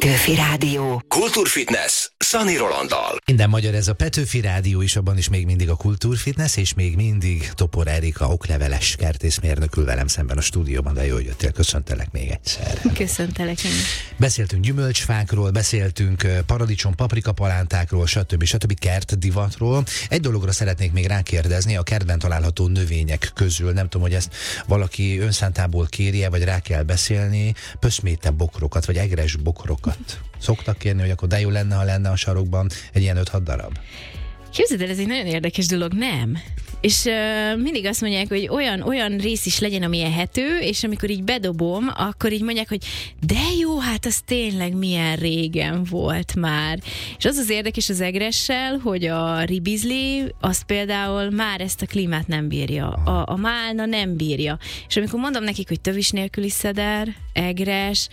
Petőfi Rádió. Kultúrfitness Szani Rolanddal. Minden magyar, ez a Petőfi Rádió is, abban is még mindig a Kultúrfitness, és még mindig Topor Erika, okleveles kertészmérnök ül velem szemben a stúdióban, de jó, hogy jöttél, köszöntelek még egyszer. Köszöntelek én. Beszéltünk gyümölcsfákról, beszéltünk paradicsom, paprika palántákról, stb. Kertdivatról. Egy dologra szeretnék még rákérdezni, a kertben található növények közül, nem tudom, hogy ezt valaki önszántából kérje, vagy rá kell beszélni, pöszméte bokrokat, vagy egres bokrokat. Szoktak kérni, hogy akkor de jó lenne, ha lenne a sarokban egy ilyen 5-6 darab? Képzeld el, ez egy nagyon érdekes dolog, nem? És mindig azt mondják, hogy olyan rész is legyen, ami ehető, és amikor így bedobom, akkor így mondják, hogy de jó, hát az tényleg milyen régen volt már. És az érdekes az egressel, hogy a ribizli, az például már ezt a klímát nem bírja. A málna nem bírja. És amikor mondom nekik, hogy tövis nélküli szeder, egres,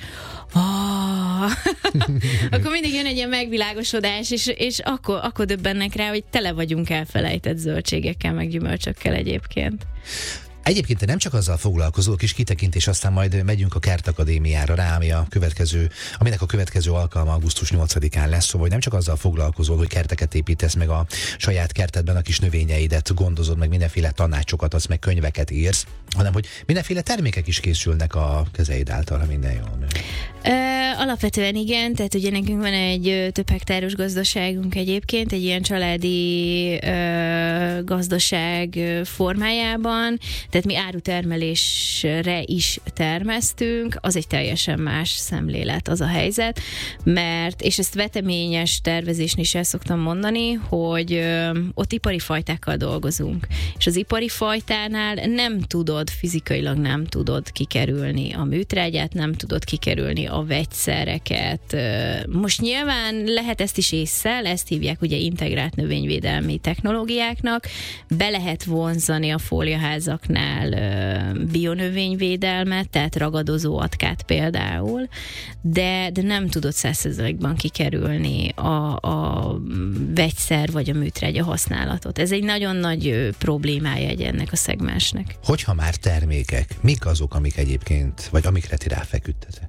akkor mindig jön egy ilyen megvilágosodás, és akkor döbbennek rá, hogy tele vagyunk elfelejtett zöldségekkel, meg gyümölcsökkel egyébként. Egyébként te nem csak azzal foglalkozol, kis kitekintés, aztán majd megyünk a Kertakadémiára rá, aminek a következő alkalma augusztus 8-án lesz, szóval nem csak azzal foglalkozol, hogy kerteket építesz, meg a saját kertedben a kis növényeidet gondozod, meg mindenféle tanácsokat adsz, meg könyveket írsz, hanem hogy mindenféle termékek is készülnek a kezeid által, ha minden jól nő. Alapvetően igen, tehát ugye nekünk van egy több hektáros gazdaságunk egyébként, egy ilyen családi gazdaság formájában, tehát mi árutermelésre is termesztünk, az egy teljesen más szemlélet az a helyzet, mert, és ezt veteményes tervezésnél is el szoktam mondani, hogy ott ipari fajtákkal dolgozunk, és az ipari fajtánál fizikailag nem tudod kikerülni a műtrágyát, nem tudod kikerülni a vegyszereket. Most nyilván lehet ezt is ésszel, ezt hívják ugye integrált növényvédelmi technológiáknak, be lehet vonzani a fóliaházaknál bionövényvédelmet, tehát ragadozó atkát például, de nem tudod 100%-ban kikerülni a vegyszer vagy a műtrágya használatot. Ez egy nagyon nagy problémája ennek a szegmensnek. Hogyha már termékek, mik azok, amik egyébként, vagy amikre ti ráfeküdtetek?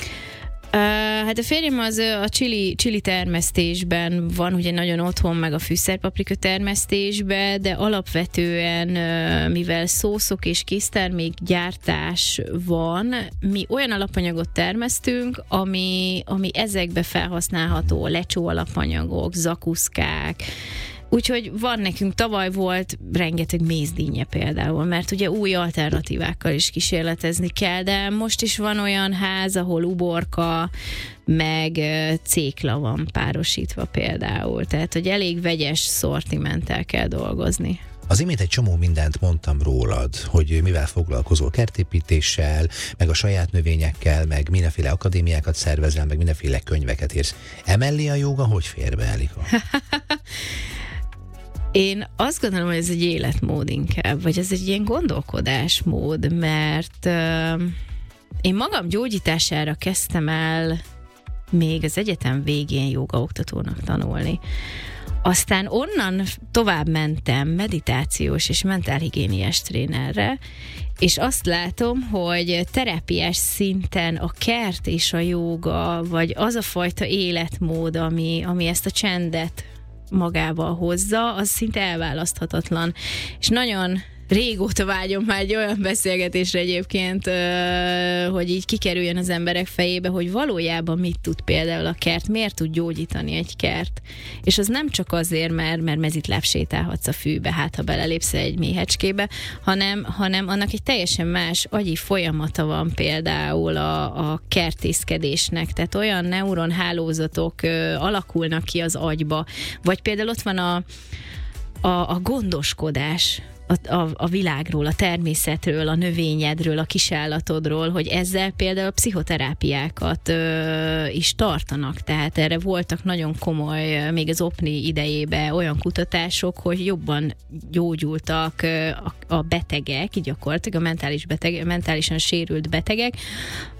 Hát a férjem az a chili termesztésben van, ugye nagyon otthon, meg a fűszerpaprika termesztésben, de alapvetően, mivel szószok és késztermék gyártás van, mi olyan alapanyagot termesztünk, ami ezekbe felhasználható, lecsó alapanyagok, zakuszkák. Úgyhogy van nekünk, tavaly volt rengeteg mézdínje például, mert ugye új alternatívákkal is kísérletezni kell, de most is van olyan ház, ahol uborka, meg cékla van párosítva például, tehát hogy elég vegyes szortimenttel kell dolgozni. Az imént egy csomó mindent mondtam rólad, hogy mivel foglalkozol, kertépítéssel, meg a saját növényekkel, meg mindenféle akadémiákat szervezel, meg mindenféle könyveket írsz. Emellé a jóga hogy fér be, Elika? Én azt gondolom, hogy ez egy életmód inkább, vagy ez egy ilyen gondolkodásmód, mert én magam gyógyítására kezdtem el még az egyetem végén jógaoktatónak tanulni. Aztán onnan tovább mentem meditációs és mentálhigiéniás trénerre, és azt látom, hogy terápiás szinten a kert és a jóga, vagy az a fajta életmód, ami ezt a csendet magával hozza, az szinte elválaszthatatlan. És nagyon régóta vágyom már egy olyan beszélgetésre egyébként, hogy így kikerüljön az emberek fejébe, hogy valójában mit tud például a kert, miért tud gyógyítani egy kert. És az nem csak azért, mert mezitláb sétálhatsz a fűbe, hát ha belelépsz egy méhecskébe, hanem annak egy teljesen más agyi folyamata van például a kertészkedésnek, tehát olyan neuronhálózatok alakulnak ki az agyba, vagy például ott van a gondoskodás, a világról, a természetről, a növényedről, a kisállatodról, hogy ezzel például pszichoterápiákat is tartanak. Tehát erre voltak nagyon komoly, még az OPNI idejében olyan kutatások, hogy jobban gyógyultak a betegek, gyakorlatilag a mentálisan sérült betegek,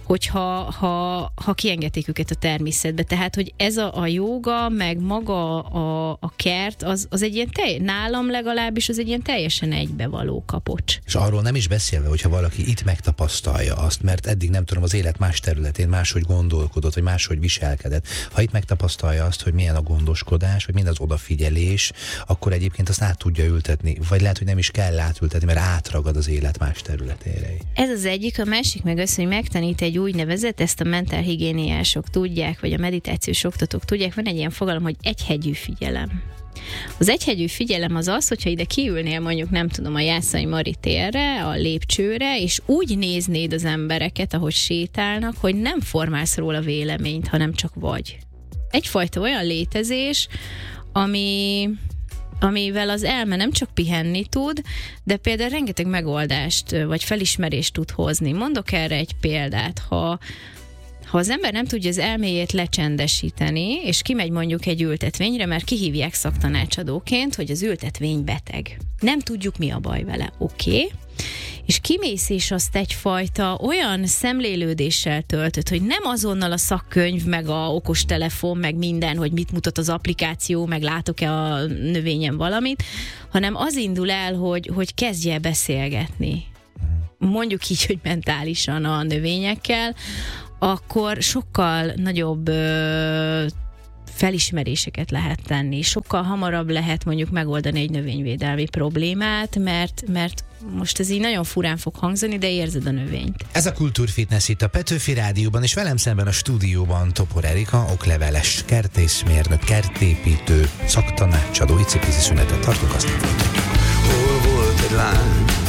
ha kiengedték őket a természetbe. Tehát, hogy ez a jóga, meg maga a kert, az egy ilyen nálam legalábbis az egy ilyen teljesen egybevaló kapocs. És arról nem is beszélve, hogyha valaki itt megtapasztalja azt, mert eddig nem tudom, az élet más területén máshogy gondolkodott, vagy máshogy viselkedett. Ha itt megtapasztalja azt, hogy milyen a gondoskodás, vagy milyen az odafigyelés, akkor egyébként azt át tudja ültetni, vagy lehet, hogy nem is kell átültetni, mert átragad az élet más területére. Ez az egyik, a másik meg az, hogy megtanít egy úgynevezett, ezt a mentálhigiéniások tudják, vagy a meditációs oktatók tudják, van egy ilyen fogalom, hogy egyhegyű figyelem. Az egyhegyű figyelem az az, hogyha ide kiülnél mondjuk, nem tudom, a Jászai Mari térre, a lépcsőre, és úgy néznéd az embereket, ahogy sétálnak, hogy nem formálsz róla véleményt, hanem csak vagy. Egyfajta olyan létezés, amivel az elme nem csak pihenni tud, de például rengeteg megoldást vagy felismerést tud hozni. Mondok erre egy példát, ha az ember nem tudja az elméjét lecsendesíteni, és kimegy mondjuk egy ültetvényre, mert kihívják szaktanácsadóként, hogy az ültetvény beteg. Nem tudjuk, mi a baj vele. Oké. És kimész, és azt egyfajta olyan szemlélődéssel töltöd, hogy nem azonnal a szakkönyv, meg a okostelefon, meg minden, hogy mit mutat az applikáció, meg látok-e a növényen valamit, hanem az indul el, hogy kezdje beszélgetni. Mondjuk így, hogy mentálisan a növényekkel, akkor sokkal nagyobb felismeréseket lehet tenni. Sokkal hamarabb lehet mondjuk megoldani egy növényvédelmi problémát, mert most ez így nagyon furán fog hangzani, de érzed a növényt. Ez a Kultúrfitness itt a Petőfi Rádióban, és velem szemben a stúdióban Topor Erika, okleveles kertészmérnök, kertépítő, szaktanácsadó. Icipici szünetet tartunk, aztán folytatjuk. Hol volt egy lány,